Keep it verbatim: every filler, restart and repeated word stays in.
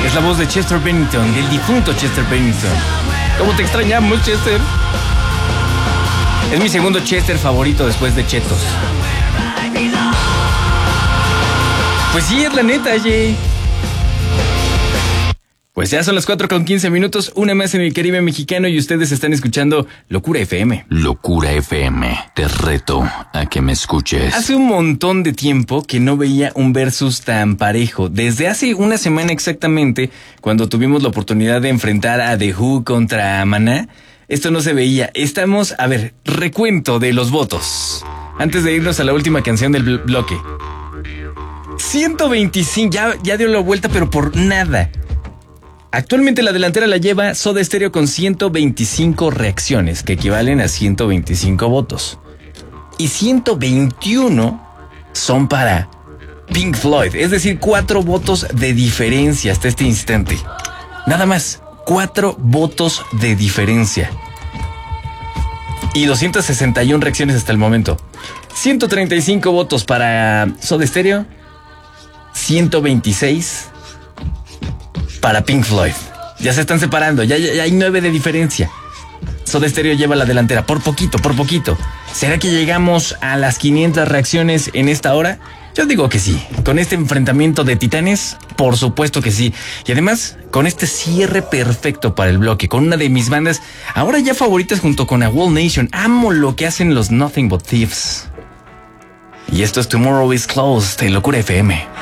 Es la voz de Chester Bennington, del difunto Chester Bennington. ¿Cómo te extrañamos, Chester? Es mi segundo Chester favorito después de Chetos. Pues sí, es la neta, Jay. Pues ya son las cuatro con quince minutos, una más en el Caribe mexicano y ustedes están escuchando Locura F M. Locura F M, te reto a que me escuches. Hace un montón de tiempo que no veía un versus tan parejo. Desde hace una semana exactamente, cuando tuvimos la oportunidad de enfrentar a The Who contra Maná, esto no se veía. Estamos, a ver, recuento de los votos. Antes de irnos a la última canción del bl- bloque. ciento veinticinco, ya, ya dio la vuelta, pero por nada. Actualmente la delantera la lleva Soda Stereo con ciento veinticinco reacciones, que equivalen a ciento veinticinco votos. Y ciento veintiuno son para Pink Floyd, es decir, cuatro votos de diferencia hasta este instante. Nada más, cuatro votos de diferencia. Y doscientas sesenta y una reacciones hasta el momento. ciento treinta y cinco votos para Soda Stereo, ciento veintiséis para Pink Floyd. Ya se están separando, ya, ya, ya hay nueve de diferencia. Soda Stereo lleva la delantera, por poquito, por poquito. ¿Será que llegamos a las quinientas reacciones en esta hora? Yo digo que sí. Con este enfrentamiento de titanes, por supuesto que sí. Y además, con este cierre perfecto para el bloque, con una de mis bandas ahora ya favoritas junto con A Wall Nation. Amo lo que hacen los Nothing But Thieves. Y esto es Tomorrow Is Closed en Locura F M.